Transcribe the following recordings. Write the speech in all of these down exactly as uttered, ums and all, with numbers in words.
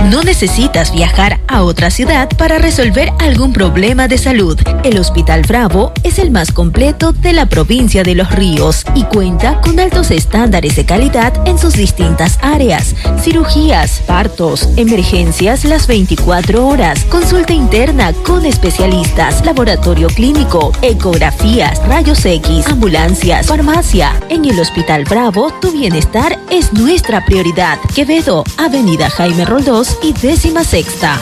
No necesitas viajar a otra ciudad para resolver algún problema de salud. El Hospital Bravo es el más completo de la provincia de Los Ríos y cuenta con altos estándares de calidad en sus distintas áreas: cirugías, partos, emergencias las veinticuatro horas, consulta interna con especialistas, laboratorio clínico, ecografías, rayos X, ambulancias, farmacia. En el Hospital Bravo, tu bienestar es nuestra prioridad. Quevedo, Avenida Jaime Roldós y décima sexta.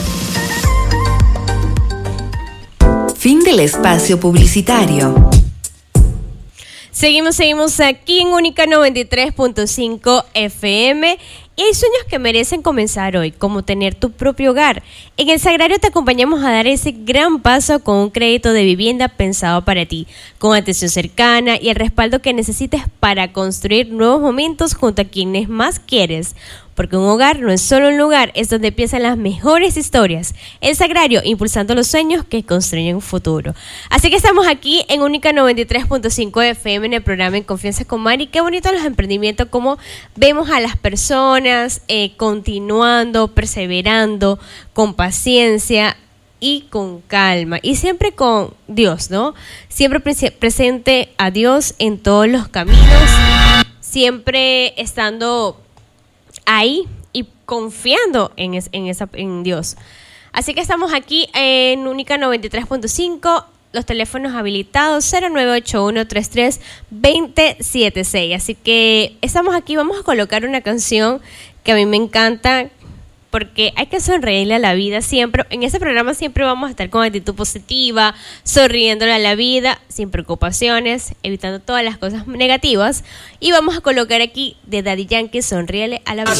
Fin del espacio publicitario. Seguimos, seguimos aquí en Única noventa y tres punto cinco F M. Y hay sueños que merecen comenzar hoy, como tener tu propio hogar. En El Sagrario te acompañamos a dar ese gran paso con un crédito de vivienda pensado para ti, con atención cercana y el respaldo que necesites para construir nuevos momentos junto a quienes más quieres. Porque un hogar no es solo un lugar, es donde empiezan las mejores historias. El Sagrario, impulsando los sueños que construyen un futuro. Así que estamos aquí en Única noventa y tres punto cinco F M en el programa En Confianza con Mari. Qué bonito los emprendimientos, cómo vemos a las personas eh, continuando, perseverando, con paciencia y con calma. Y siempre con Dios, ¿no? Siempre pre- presente a Dios en todos los caminos. Siempre estando ahí y confiando en, es, en, esa, en Dios. Así que estamos aquí en Única noventa y tres punto cinco, los teléfonos habilitados cero nueve ocho uno tres tres dos cero siete seis. Así que estamos aquí, vamos a colocar una canción que a mí me encanta, porque hay que sonreírle a la vida siempre. En este programa siempre vamos a estar con actitud positiva, sonriéndole a la vida, sin preocupaciones, evitando todas las cosas negativas. Y vamos a colocar aquí de Daddy Yankee, Sonríele a la vida.